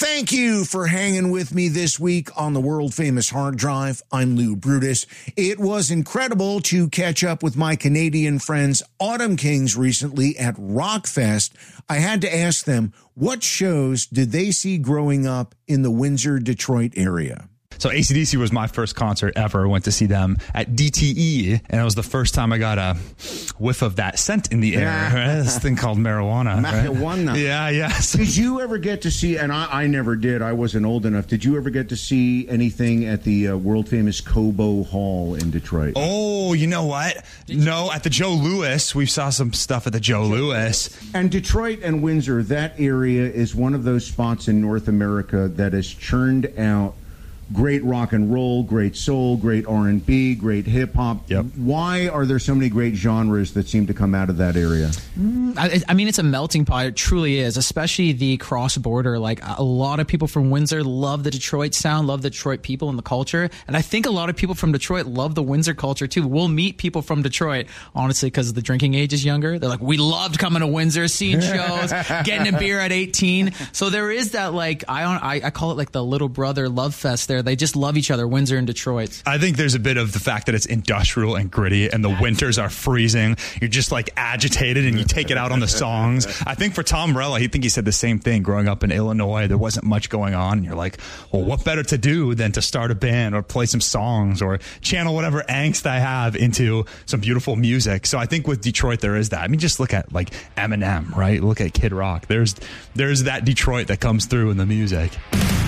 Thank you for hanging with me this week on the world famous Hard Drive. I'm Lou Brutus. It was incredible to catch up with my Canadian friends Autumn Kings recently at Rockfest. I had to ask them, what shows did they see growing up in the Windsor, Detroit area? So AC/DC was my first concert ever. I went to see them at DTE, and it was the first time I got a whiff of that scent in the air. Right? This thing called marijuana. Marijuana. Right? Yeah. Did you ever get to see, and I never did, I wasn't old enough, did you ever get to see anything at the world-famous Cobo Hall in Detroit? Oh, you know what? No, at the Joe Louis. We saw some stuff at the Joe Louis. And Detroit and Windsor, that area is one of those spots in North America that has churned out great rock and roll, great soul, great R&B, great hip-hop. Yep. Why are there so many great genres that seem to come out of that area? I mean, it's a melting pot. It truly is, especially the cross-border. Like, a lot of people from Windsor love the Detroit sound, love the Detroit people and the culture. And I think a lot of people from Detroit love the Windsor culture, too. We'll meet people from Detroit, honestly, because the drinking age is younger. They're like, we loved coming to Windsor, seeing shows, getting a beer at 18. So there is that, like, I call it like the little brother love fest there. They just love each other, Windsor and Detroit. I think there's a bit of the fact that it's industrial and gritty, and the winters are freezing. You're just like agitated, and you take it out on the songs. I think for Tom Morello, he said the same thing. Growing up in Illinois, there wasn't much going on, and you're like, well, what better to do than to start a band or play some songs or channel whatever angst I have into some beautiful music. So I think with Detroit, there is that. I mean, just look at like Eminem, right? Look at Kid Rock. There's that Detroit that comes through in the music.